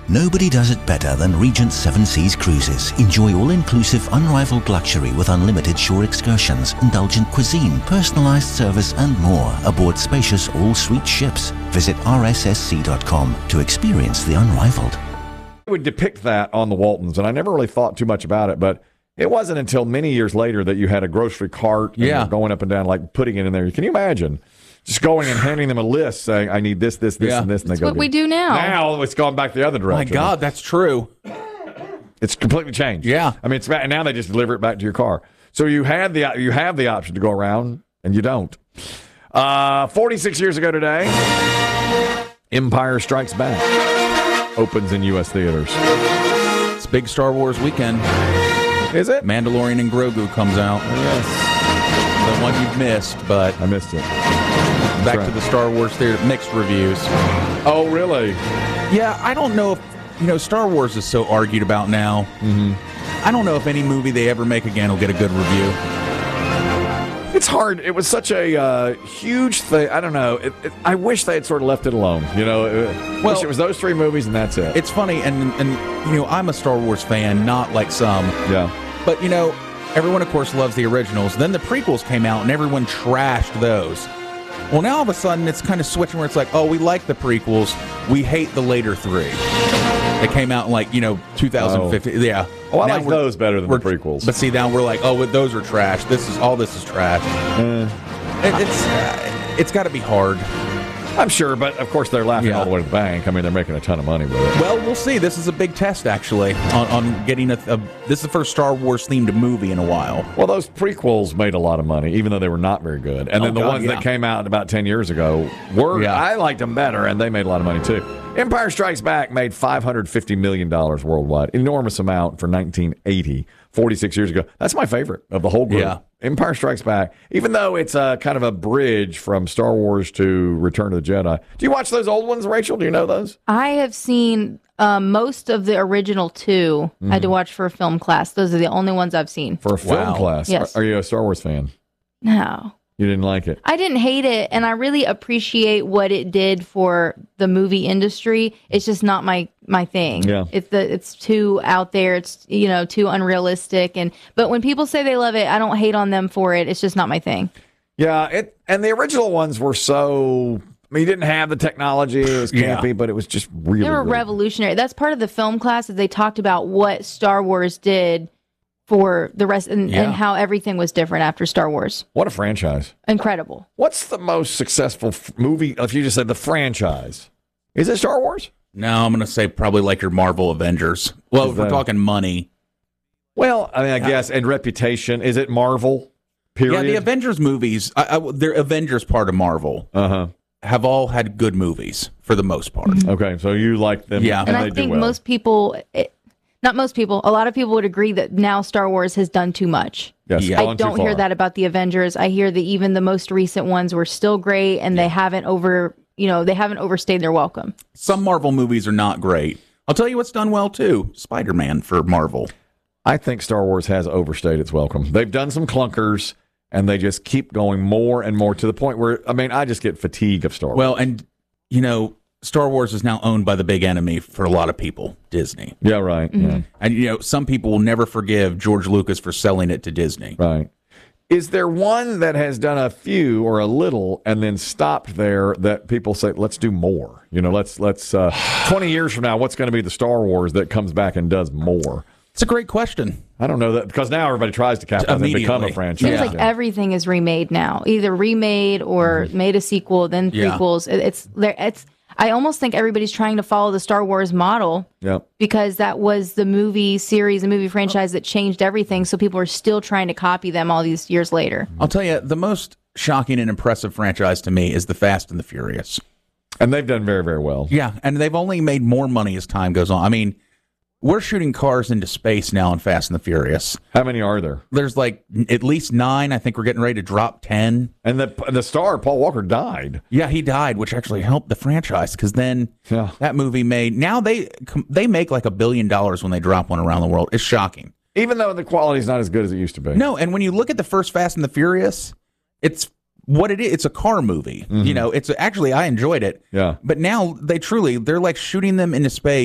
Nobody does it better than Regent Seven Seas Cruises. Enjoy all-inclusive, unrivaled luxury with unlimited shore excursions, indulgent cuisine, personalized service, and more aboard spacious all-suite ships. Visit rssc.com to experience the unrivaled. I would depict that on the Waltons, and I never really thought too much about it, but it wasn't until many years later that you had a grocery cart and you're going up and down, like putting it in there. Can you imagine? Just going and handing them a list saying, I need this, and they go. That's what we do now. Now it's gone back the other direction. My God, that's true. It's completely changed. Yeah. I mean, now they just deliver it back to your car. So you have the option to go around, and you don't. 46 years ago today, Empire Strikes Back opens in U.S. theaters. It's big Star Wars weekend. Is it? Mandalorian and Grogu comes out. Yes. The one you've missed, but I missed it. Back to the Star Wars theater, mixed reviews. Oh, really? Yeah, I don't know if, Star Wars is so argued about now. Mm-hmm. I don't know if any movie they ever make again will get a good review. It's hard. It was such a huge thing. I don't know. I wish they had sort of left it alone. Wish it was those three movies and that's it. It's funny, and I'm a Star Wars fan, not like some. Yeah. But, everyone, of course, loves the originals. Then the prequels came out, and everyone trashed those. Well, now all of a sudden, it's kind of switching where it's like, oh, we like the prequels. We hate the later three. They came out in, 2015. Yeah. Oh, I like those better than the prequels. But see, now we're like, oh, those are trash. This is trash. It's got to be hard. I'm sure, but of course they're laughing all the way to the bank. I mean, they're making a ton of money with it. Well, we'll see. This is a big test, actually, on getting this is the first Star Wars themed movie in a while. Well, those prequels made a lot of money, even though they were not very good. And then the ones that came out about 10 years ago I liked them better, and they made a lot of money too. Empire Strikes Back made $550 million worldwide. Enormous amount for 1980, 46 years ago. That's my favorite of the whole group. Yeah. Empire Strikes Back, even though it's kind of a bridge from Star Wars to Return of the Jedi. Do you watch those old ones, Rachel? Do you know those? I have seen most of the original two. I had to watch for a film class. Those are the only ones I've seen. For a film class? Yes. Are you a Star Wars fan? No. You didn't like it? I didn't hate it, and I really appreciate what it did for the movie industry. It's just not my thing. Yeah. It's too out there. It's too unrealistic. But when people say they love it, I don't hate on them for it. It's just not my thing. Yeah, and the original ones were so. I mean, you didn't have the technology. It was campy, but it was just really. They were revolutionary. That's part of the film class that they talked about what Star Wars did for the rest and how everything was different after Star Wars. What a franchise. Incredible. What's the most successful movie, if you just said the franchise? Is it Star Wars? No, I'm going to say probably like your Marvel Avengers. Well, if we're talking money. Well, I mean, I guess, and reputation. Is it Marvel, period? Yeah, the Avengers movies, they're Avengers part of Marvel. Have all had good movies for the most part. Mm-hmm. Okay, so you like them. Yeah. And I think most people... Not most people. A lot of people would agree that now Star Wars has done too much. Yes, I don't hear that about the Avengers. I hear that even the most recent ones were still great, and they haven't overstayed their welcome. Some Marvel movies are not great. I'll tell you what's done well too: Spider-Man for Marvel. I think Star Wars has overstayed its welcome. They've done some clunkers, and they just keep going more and more to the point where I just get fatigue of Star Wars. Well, and Star Wars is now owned by the big enemy for a lot of people, Disney. Yeah, right. Mm-hmm. Yeah. And, some people will never forgive George Lucas for selling it to Disney. Right. Is there one that has done a few or a little and then stopped there that people say, let's do more? Let's 20 years from now, what's going to be the Star Wars that comes back and does more? It's a great question. I don't know that because now everybody tries to capitalize and become a franchise. It seems like everything is remade now, either remade or made a sequel, then prequels. I almost think everybody's trying to follow the Star Wars model because that was the movie series, the movie franchise that changed everything. So people are still trying to copy them all these years later. I'll tell you, the most shocking and impressive franchise to me is the Fast and the Furious. And they've done very, very well. Yeah, and they've only made more money as time goes on. I mean, we're shooting cars into space now in Fast and the Furious. How many are there? There's like at least 9. I think we're getting ready to drop 10. And the star, Paul Walker, died. Yeah, he died, which actually helped the franchise because then that movie made... Now they make like $1 billion when they drop one around the world. It's shocking. Even though the quality's not as good as it used to be. No, and when you look at the first Fast and the Furious, it's what it is. It's a car movie. It's actually, I enjoyed it. Yeah. But now they're like shooting them into space.